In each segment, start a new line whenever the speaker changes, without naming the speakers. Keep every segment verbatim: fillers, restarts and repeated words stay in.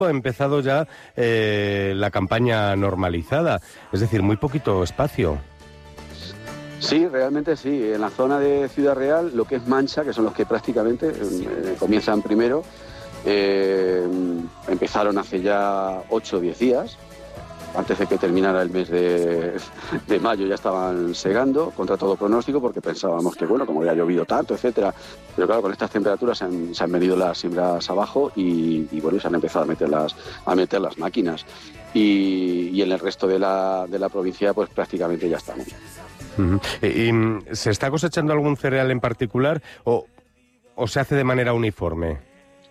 ha empezado ya eh, la campaña normalizada, es decir, muy poquito espacio.
Sí, realmente sí. En la zona de Ciudad Real, lo que es Mancha, que son los que prácticamente eh, comienzan primero, eh, empezaron hace ya ocho o diez días. Antes de que terminara el mes de, de mayo ya estaban segando, contra todo pronóstico, porque pensábamos que, bueno, como había llovido tanto, etcétera. Pero claro, con estas temperaturas se han, se han venido las siembras abajo y, y, bueno, se han empezado a meter las, a meter las máquinas. Y, y en el resto de la, de la provincia, pues prácticamente ya estamos.
Uh-huh. ¿Y, y se está cosechando algún cereal en particular o, o se hace de manera uniforme?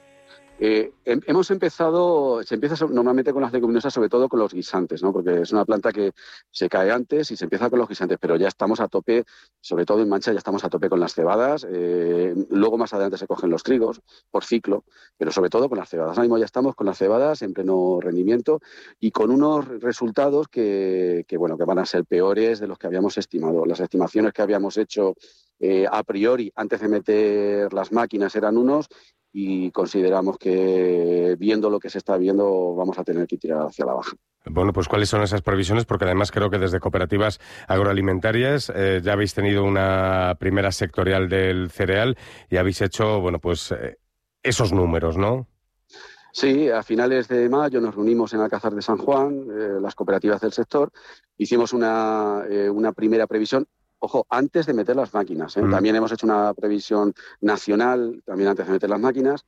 Eh, hemos empezado, se empieza normalmente con las leguminosas, sobre todo con los guisantes, ¿no? Porque es una planta que se cae antes y se empieza con los guisantes, pero ya estamos a tope, sobre todo en Mancha ya estamos a tope con las cebadas, eh, luego más adelante se cogen los trigos por ciclo, pero sobre todo con las cebadas. Ahora mismo ya estamos con las cebadas en pleno rendimiento y con unos resultados que, que, bueno, que van a ser peores de los que habíamos estimado. Las estimaciones que habíamos hecho eh, a priori antes de meter las máquinas eran unos, y consideramos que viendo lo que se está viendo vamos a tener que tirar hacia la baja.
Bueno, pues ¿cuáles son esas previsiones? Porque además creo que desde cooperativas agroalimentarias eh, ya habéis tenido una primera sectorial del cereal y habéis hecho, bueno, pues eh, esos números, ¿no?
Sí, a finales de mayo nos reunimos en Alcázar de San Juan, eh, las cooperativas del sector, hicimos una, eh, una primera previsión. Ojo, antes de meter las máquinas, ¿eh? Mm. También hemos hecho una previsión nacional, también antes de meter las máquinas.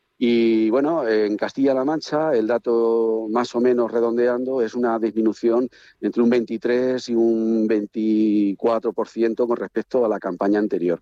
Y bueno, en Castilla-La Mancha el dato más o menos redondeando es una disminución entre un veintitrés y un veinticuatro por ciento con respecto a la campaña anterior.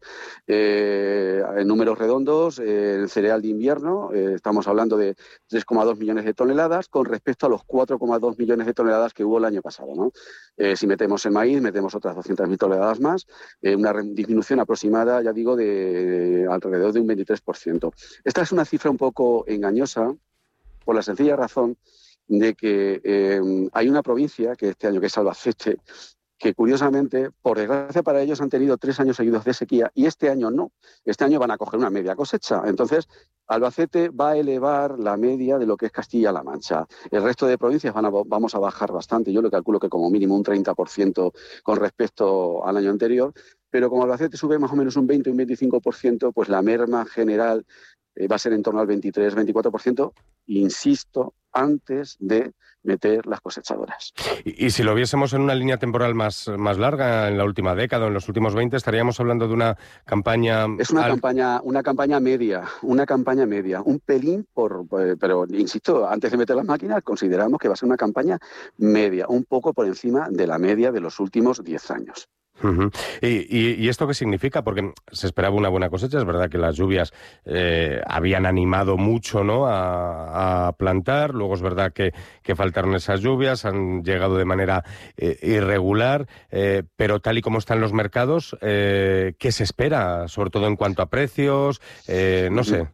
Eh, en números redondos, eh, el cereal de invierno, eh, estamos hablando de tres coma dos millones de toneladas con respecto a los cuatro coma dos millones de toneladas que hubo el año pasado, ¿no? Eh, si metemos el maíz, metemos otras doscientas mil toneladas más, eh, una disminución aproximada, ya digo, de alrededor de un veintitrés por ciento. Esta es una cifra un poco engañosa por la sencilla razón de que eh, hay una provincia que este año, que es Albacete, que curiosamente, por desgracia para ellos, han tenido tres años seguidos de sequía y este año no. Este año van a coger una media cosecha. Entonces, Albacete va a elevar la media de lo que es Castilla-La Mancha. El resto de provincias van a, vamos a bajar bastante. Yo le calculo que como mínimo un treinta por ciento con respecto al año anterior. Pero como Albacete sube más o menos un veinte o un veinticinco por ciento, pues la merma general eh, va a ser en torno al veintitrés a veinticuatro por ciento, insisto, antes de meter las cosechadoras.
Y, y si lo viésemos en una línea temporal más, más larga, en la última década o en los últimos veinte, estaríamos hablando de una campaña...
Es una
al...
campaña una campaña media, una campaña media, un pelín, por, pero insisto, antes de meter las máquinas consideramos que va a ser una campaña media, un poco por encima de la media de los últimos diez años.
Uh-huh. ¿Y, y, ¿Y esto qué significa? Porque se esperaba una buena cosecha, es verdad que las lluvias eh, habían animado mucho, ¿no?, a, a plantar, luego es verdad que, que faltaron esas lluvias, han llegado de manera eh, irregular, eh, pero tal y como están los mercados, eh, ¿qué se espera? Sobre todo en cuanto a precios, eh, no uh-huh. sé.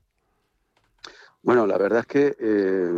Bueno, la verdad es que... Eh...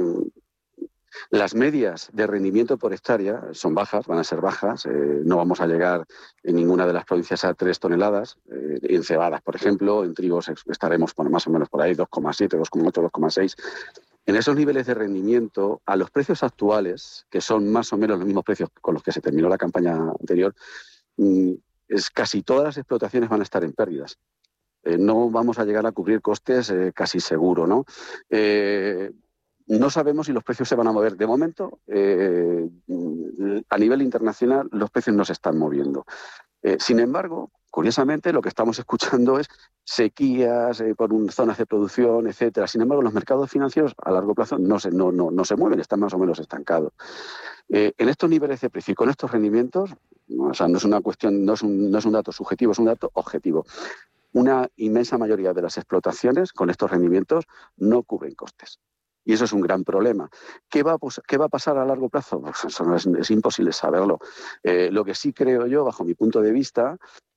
Las medias de rendimiento por hectárea son bajas, van a ser bajas, eh, no vamos a llegar en ninguna de las provincias a tres toneladas, eh, en cebadas, por ejemplo, en trigos estaremos bueno, más o menos por ahí, dos coma siete, dos coma ocho, dos coma seis. En esos niveles de rendimiento, a los precios actuales, que son más o menos los mismos precios con los que se terminó la campaña anterior, mm, es, casi todas las explotaciones van a estar en pérdidas. Eh, no vamos a llegar a cubrir costes eh, casi seguro, ¿no? Eh, No sabemos si los precios se van a mover. De momento, eh, a nivel internacional, los precios no se están moviendo. Eh, sin embargo, curiosamente, lo que estamos escuchando es sequías eh, por un, zonas de producción, etcétera. Sin embargo, los mercados financieros a largo plazo no se, no, no, no se mueven, están más o menos estancados. Eh, en estos niveles de precio y con estos rendimientos, o sea, no es una cuestión, no es un, no es un dato subjetivo, es un dato objetivo. Una inmensa mayoría de las explotaciones con estos rendimientos no cubren costes. Y eso es un gran problema. ¿Qué va a, qué va a pasar a largo plazo? Pues eso no es, es imposible saberlo. Eh, lo que sí creo yo, bajo mi punto de vista,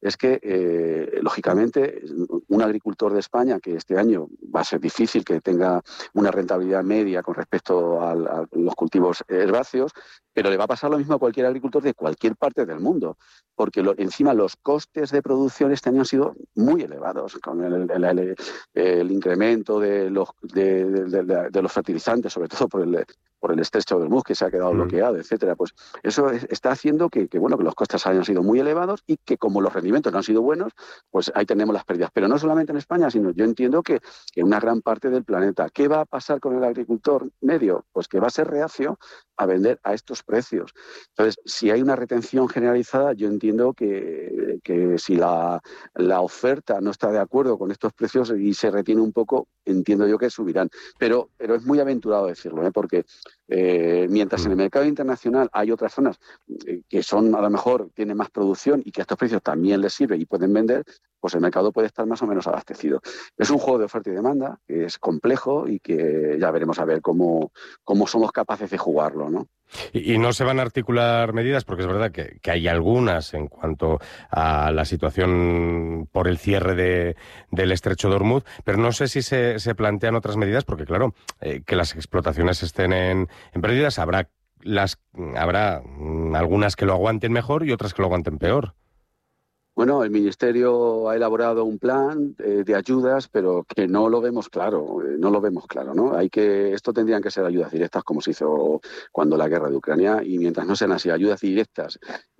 es que, eh, lógicamente, un agricultor de España que este año va a ser difícil que tenga una rentabilidad media con respecto a, a los cultivos herbáceos, pero le va a pasar lo mismo a cualquier agricultor de cualquier parte del mundo, porque lo, encima los costes de producción este año han sido muy elevados, con el, el, el, el incremento de los, de, de, de, de los fertilizantes, sobre todo por el, por el estrecho de Hormuz, que se ha quedado mm. bloqueado, etcétera. Pues eso es, está haciendo que, que, bueno, que los costes hayan sido muy elevados y que, como los rendimientos no han sido buenos, pues ahí tenemos las pérdidas. Pero no solamente en España, sino yo entiendo que, que en una gran parte del planeta. ¿Qué va a pasar con el agricultor medio? Pues que va a ser reacio a vender a estos precios. Entonces, si hay una retención generalizada, yo entiendo que, que si la, la oferta no está de acuerdo con estos precios y se retiene un poco, entiendo yo que subirán. Pero, pero es muy aventurado decirlo, ¿eh? Porque eh, mientras en el mercado internacional hay otras zonas eh, que son, a lo mejor, tienen más producción y que a estos precios también les sirve y pueden vender, pues el mercado puede estar más o menos abastecido. Es un juego de oferta y demanda que es complejo y que ya veremos a ver cómo, cómo somos capaces de jugarlo, ¿no?
Y, y no se van a articular medidas, porque es verdad que, que hay algunas en cuanto a la situación por el cierre de, del estrecho de Hormuz, pero no sé si se, se plantean otras medidas, porque claro, eh, que las explotaciones estén en, en pérdidas, habrá, las, habrá mm, algunas que lo aguanten mejor y otras que lo aguanten peor.
Bueno, el Ministerio ha elaborado un plan eh, de ayudas, pero que no lo vemos claro, eh, no lo vemos claro, ¿no? Hay que, esto tendrían que ser ayudas directas, como se hizo cuando la guerra de Ucrania, y mientras no sean así ayudas directas,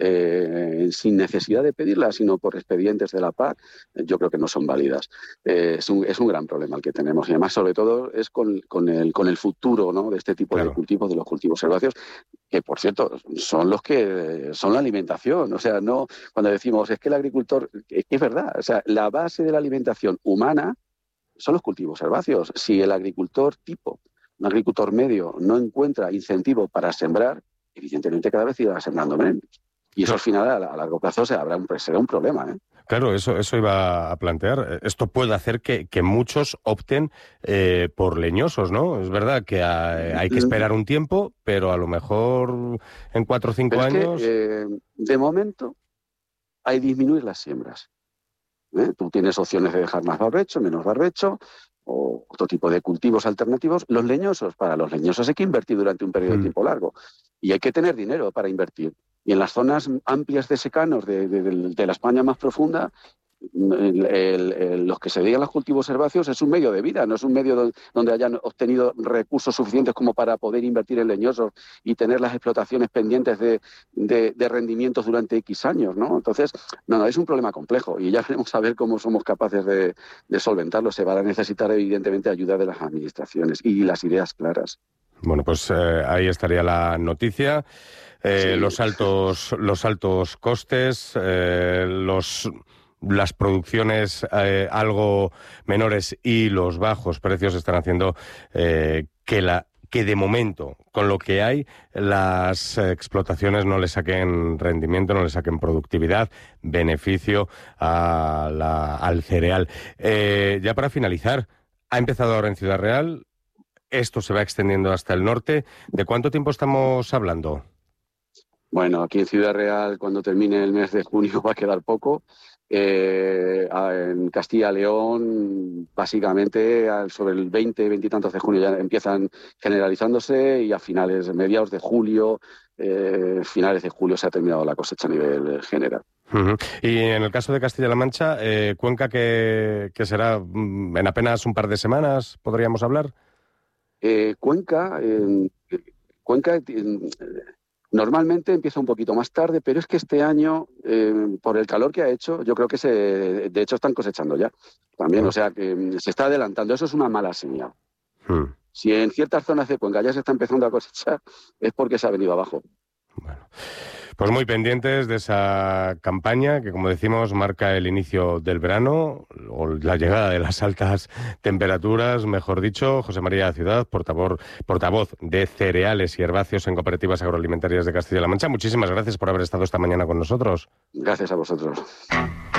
eh, sin necesidad de pedirlas, sino por expedientes de la P A C, yo creo que no son válidas. Eh, es, un, es un gran problema el que tenemos, y además, sobre todo, es con, con, el, con el futuro, ¿no?, de este tipo claro. de cultivos, de los cultivos herbáceos, que, por cierto, son los que son la alimentación. O sea, no cuando decimos es que el agricultor, es que es verdad, o sea, la base de la alimentación humana son los cultivos herbáceos. Si el agricultor tipo, un agricultor medio, no encuentra incentivo para sembrar, evidentemente cada vez irá sembrando menos. Y eso al final, a largo plazo, se habrá un, será un problema, ¿eh?
Claro, eso, eso iba a plantear. Esto puede hacer que, que muchos opten eh, por leñosos, ¿no? Es verdad que hay, hay que esperar un tiempo, pero a lo mejor en cuatro o cinco años...
Que, eh, de momento, hay que disminuir las siembras. ¿Eh? Tú tienes opciones de dejar más barbecho, menos barbecho, o otro tipo de cultivos alternativos. Los leñosos, para los leñosos hay que invertir durante un periodo mm. de tiempo largo. Y hay que tener dinero para invertir. Y en las zonas amplias de secanos de, de, de, de la España más profunda, el, el, el, los que se dedican a los cultivos herbáceos es un medio de vida, no es un medio donde, donde hayan obtenido recursos suficientes como para poder invertir en leñosos y tener las explotaciones pendientes de, de, de rendimientos durante X años, ¿no? Entonces, no, no, es un problema complejo y ya veremos a ver cómo somos capaces de, de solventarlo. Se va a necesitar, evidentemente, ayuda de las administraciones y las ideas claras.
Bueno, pues eh, ahí estaría la noticia. Eh, sí. Los altos, los altos costes, eh, los... las producciones eh, algo menores y los bajos precios están haciendo eh, que la que de momento, con lo que hay, las explotaciones no le saquen rendimiento, no le saquen productividad, beneficio a la, al cereal. Eh, ya para finalizar, ha empezado ahora en Ciudad Real, esto se va extendiendo hasta el norte. ¿De cuánto tiempo estamos hablando?
Bueno, aquí en Ciudad Real, cuando termine el mes de junio, va a quedar poco. Eh, en Castilla y León, básicamente, sobre el veinte, veinte y tantos de junio ya empiezan generalizándose y a finales, mediados de julio, eh, finales de julio se ha terminado la cosecha a nivel general.
Uh-huh. Y en el caso de Castilla-La Mancha, eh, Cuenca, que, que será en apenas un par de semanas, ¿podríamos hablar?
Eh, Cuenca, eh, Cuenca... Eh, Normalmente empieza un poquito más tarde, pero es que este año, eh, por el calor que ha hecho, yo creo que se, de hecho están cosechando ya también, o sea que se está adelantando. Eso es una mala señal. Hmm. Si en ciertas zonas de Cuenca ya se está empezando a cosechar, es porque se ha venido abajo.
Bueno, pues muy pendientes de esa campaña que, como decimos, marca el inicio del verano o la llegada de las altas temperaturas, mejor dicho. José María Ciudad, portavoz, portavoz de cereales y herbáceos en Cooperativas Agroalimentarias de Castilla-La Mancha. Muchísimas gracias por haber estado esta mañana con nosotros.
Gracias a vosotros.